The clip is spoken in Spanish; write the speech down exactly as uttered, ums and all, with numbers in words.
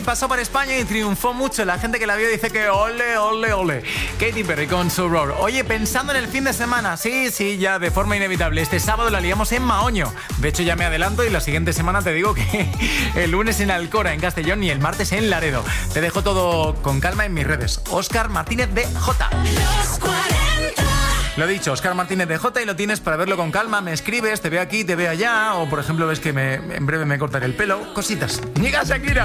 Perry pasó por España y triunfó mucho. La gente que la vio dice que ole, ole, ole. Katy Perry con So Roar. Oye, pensando en el fin de semana, sí, sí, ya de forma inevitable. Este sábado la liamos en Maoño. De hecho, ya me adelanto y la siguiente semana te digo que el lunes en Alcora, en Castellón, y el martes en Laredo. Te dejo todo con calma en mis redes. Óscar Martínez de J. Los cuarenta. Lo dicho, Óscar Martínez de J, y lo tienes para verlo con calma. Me escribes, te veo aquí, te veo allá, o por ejemplo ves que me, en breve me cortaré el pelo. Cositas. ¡Llega Shakira!